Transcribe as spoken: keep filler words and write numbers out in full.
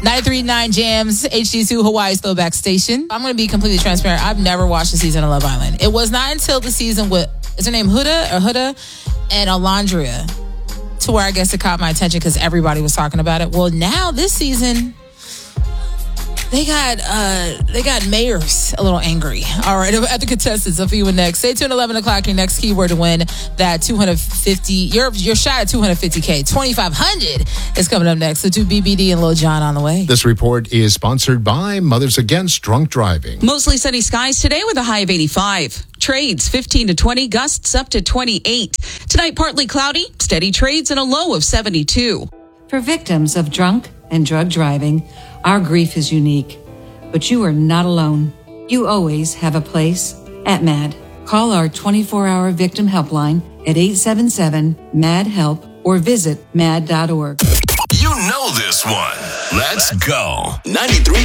ninety-three point nine Jams, H D two Hawaii's throwback station. I'm going to be completely transparent. I've never watched a season of Love Island. It was not until the season with, is her name Huda or Huda and Alondria, to where I guess it caught my attention because everybody was talking about it. Well, now this season, they got uh, they got mayors a little angry. All right, at the contestants, a few next. Stay tuned, eleven o'clock, your next keyword to win that two hundred fifty, you're, you're shy at two hundred fifty K. twenty-five hundred is coming up next. So two B B D and Lil Jon on the way. This report is sponsored by Mothers Against Drunk Driving. Mostly sunny skies today with a high of eighty-five. Trades fifteen to twenty, gusts up to twenty-eight. Tonight, partly cloudy, steady trades, and a low of seventy-two. For victims of drunk and drug driving, our grief is unique, but you are not alone. You always have a place at MAD. Call our twenty-four hour victim helpline at eight seven seven, M A D, HELP or visit mad dot org. You know this one. Let's go. ninety-three